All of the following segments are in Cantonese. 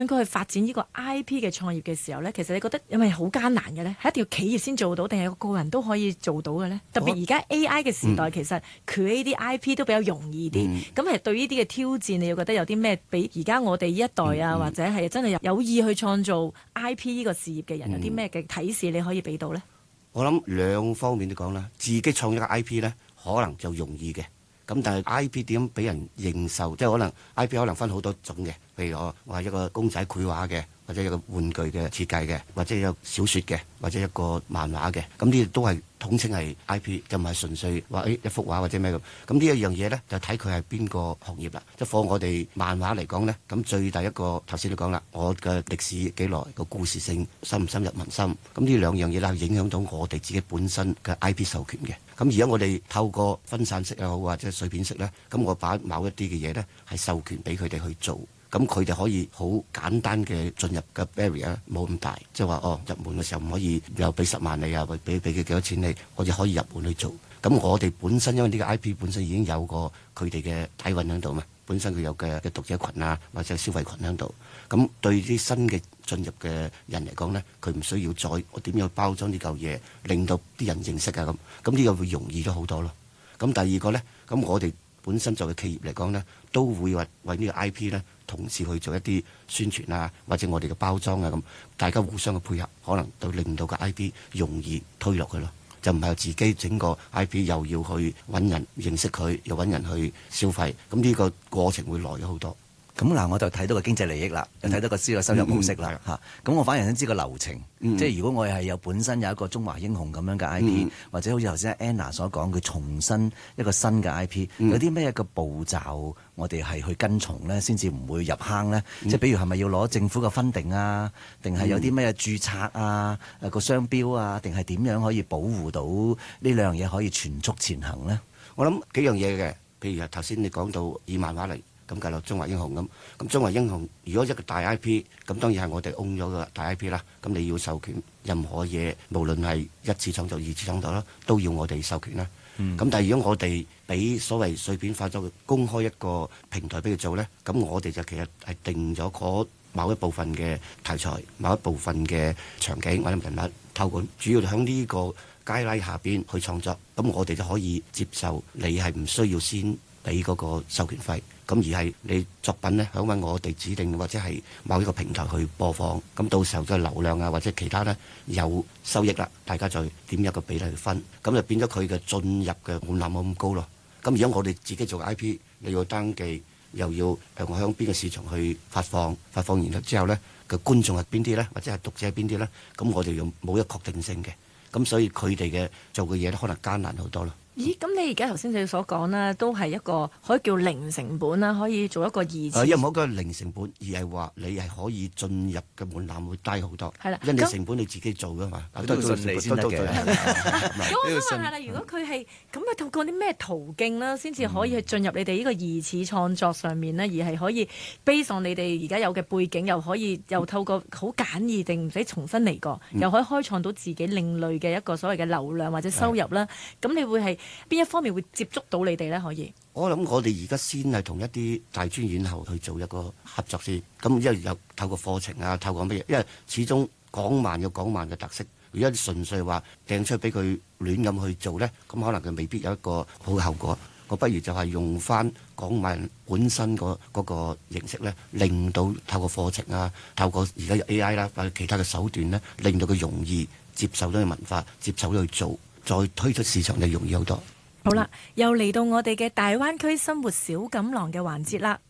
去發展呢個 IP 嘅創業嘅時候呢，其實你覺得係咪好艱難嘅呢？係一定要企業先做到，定係個人都可以做到嘅呢？特別而家 AI 嘅時代，其實 create 啲 IP 都比較容易啲。咁係對呢啲嘅挑戰，你又覺得有啲咩比而家我哋呢一代啊，或者係真係有意去創造 IP 呢個事業嘅人，有啲咩嘅提示你可以俾到呢？ 我諗兩方面都講啦，自己創一個 IP 呢，可能就容易嘅。咁但係 IP 點俾人認受？即係可能 IP 可能分好多種嘅，譬如我係一個公仔繪畫嘅，或者一個玩具嘅設計嘅，或者有小説嘅，或者一個漫畫嘅。咁呢啲都係統稱係 IP，就唔係純粹話一幅畫或者咩咁。咁呢一樣嘢呢，就睇佢係邊個行業啦。即係放我哋漫畫嚟講呢，咁最大一個頭先都講啦，我嘅歷史幾耐，個故事性深唔深入民心。咁呢兩樣嘢咧，係影響到我哋自己本身嘅 IP 授權嘅。咁而家我哋透過分散式又好或者碎片式呢，咁我把某一啲嘅嘢呢，係授權俾佢哋去做，咁佢哋可以好簡單嘅進入嘅 barrier 冇咁大，即係話入門嘅時候唔可以又俾10萬你啊，或俾佢幾多錢你，我哋可以入門去做。咁我哋本身因為呢個 IP 本身已經有個佢哋嘅底蘊喺度嘛，本身佢有嘅讀者群啊或者消費群喺度，咁對啲新嘅進入嘅人嚟講呢，佢唔需要再我點樣包裝呢嚿嘢，令到啲人認識啊咁呢個會容易咗好多咯。咁第二個呢，咁我哋本身作為企業嚟講呢，都會為呢個 IP 呢同時去做一啲宣傳啊，或者我哋嘅包裝啊咁，大家互相嘅配合，可能都令到個 IP 容易推落去咯。就唔係自己整個 IP 又要去揾人認識佢，又揾人去消費，咁呢個過程會耐咗好多。 咁嗱，我就睇到個經濟利益啦，又睇到個收入模式啦嚇。咁我反而想知個流程，即係如果我係有本身有一個中華英雄咁樣嘅 IP，或者好似頭先 Anna 所講，佢重新一個新嘅 IP，有啲咩嘅步驟我哋係去跟從呢，先至唔會入坑呢？即係比如係咪要攞政府嘅分定啊？定係有啲咩註冊啊？個商標啊？定係點樣可以保護到呢兩樣嘢可以全速前行呢？ 我諗幾樣嘢嘅，譬如頭先你講到以漫畫嚟。咁計落中華英雄咁中華英雄如果一個大 IP， 咁當然係我哋 own 咗個大 IP 啦。咁你要授權任何嘢，無論係一次創作、二次創作啦，都要我哋授權啦。咁但係如果我哋俾所謂碎片化咗公開一個平台俾佢做呢，咁我哋就其實係定咗嗰某一部分嘅題材、某一部分嘅場景或者人物，透過主要喺呢個街拉下邊去創作，咁我哋就可以接受你係唔需要先俾嗰個授權費，咁而係你作品呢，響揾我哋指定或者係某一個平台去播放，咁到時候嘅流量啊或者其他呢有收益啦，大家再點一個比例去分，咁就變咗佢嘅進入嘅門檻冇咁高咯。咁如果我哋自己做 IP， 你要登記，又要向邊個市場去發放完之後呢，個觀眾係邊啲呢？或者係讀者係邊啲呢？咁我哋又冇一個確定性嘅，咁所以佢哋嘅做嘅嘢可能艱難好多咯。 咦，咁你而家頭先你所講啦，都係一個可以叫零成本啦，可以做一個二次。 又唔好講零成本，而係話你係可以進入嘅門檻會低好多。 係啦， 因為成本你自己做噶嘛， 都順利先得嘅。 咁我想問下啦，如果佢係咁啊，透過啲咩途徑啦，先至可以去進入你哋呢個二次創作上面呢？而係可以 base on你哋而家有嘅背景，又透過好簡易定唔使重新嚟過，又可以開創到自己另類嘅一個所謂嘅流量或者收入啦。咁你會係邊一方面會接觸到你哋呢？可以？ 我諗我哋而家先係同一啲大專院校去做一個合作先，咁因為有透過課程啊，透過乜嘢？因為始終港漫有港漫嘅特色，如果純粹話掟出去俾佢亂咁去做呢，咁可能佢未必有一個好嘅後果。我不如就係用翻港漫本身嗰個形式呢，令到透過課程啊，透過而家有 AI 啦或者其他嘅手段呢，令到佢容易接受到嘅文化，接受到去做，再推出市場就容易好多。 好啦，又嚟到我哋嘅大灣區生活小錦囊嘅環節啦。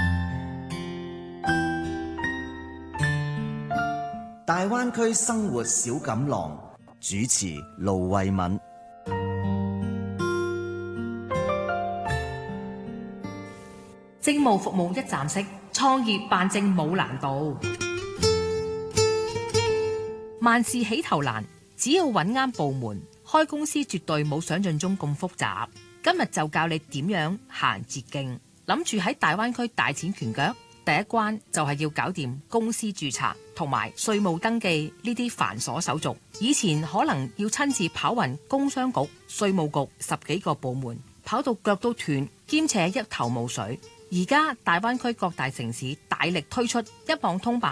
大灣區生活小錦囊，主持盧慧敏。 政務服務一站式，創業辦證冇難度，萬事起頭難，只要揾啱部門，開公司絕對冇想象中咁複雜。今日就教你點樣行捷徑，諗住喺大灣區大展拳腳。第一關就係要搞掂公司註冊同埋稅務登記呢啲繁瑣手續。以前可能要親自跑勻工商局、稅務局10幾個部門，跑到腳都斷，兼且一頭霧水。而家大灣區各大城市大大力推出一網通辦